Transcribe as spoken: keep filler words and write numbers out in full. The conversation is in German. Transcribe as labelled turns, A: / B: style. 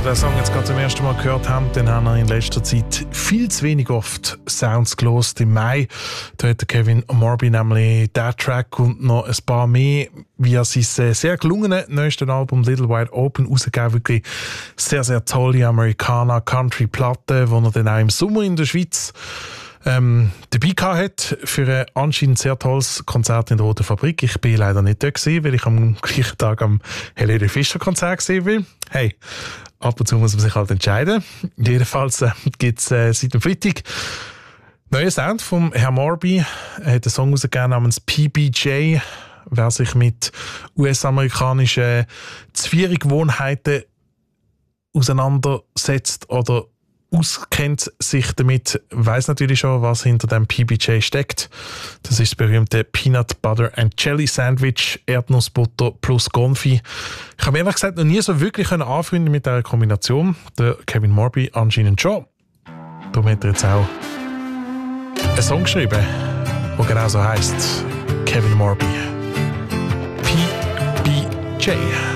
A: den Song jetzt gerade zum ersten Mal gehört haben, dann haben wir in letzter Zeit viel zu wenig oft Sounds gelost. Im Mai da hat Kevin Morby nämlich diesen Track und noch ein paar mehr via sein sehr gelungenen neuesten Album Little Wide Open rausgegeben. Wirklich sehr, sehr tolle Americana-Country-Platte, die er dann auch im Sommer in der Schweiz Ähm, dabei gehabt hat für ein anscheinend sehr tolles Konzert in der Roten Fabrik. Ich bin leider nicht dort gewesen, weil ich am gleichen Tag am Helene Fischer Konzert gesehen bin. Hey, ab und zu muss man sich halt entscheiden. Jedenfalls äh, gibt es äh, seit dem Freitag neuen Sound vom Herr Morby. Er hat einen Song rausgegeben namens P B J. Wer sich mit U S-amerikanischen Zwiebelgewohnheiten auseinandersetzt oder auskennt sich damit, weiss natürlich schon, was hinter dem P B J steckt. Das ist das berühmte Peanut Butter and Jelly Sandwich, Erdnussbutter plus Confit. Ich habe mir ehrlich gesagt noch nie so wirklich anfreunden mit dieser Kombination. Der Kevin Morby anscheinend schon. Darum hat er jetzt auch einen Song geschrieben, der genau so heisst. Kevin Morby. P B J.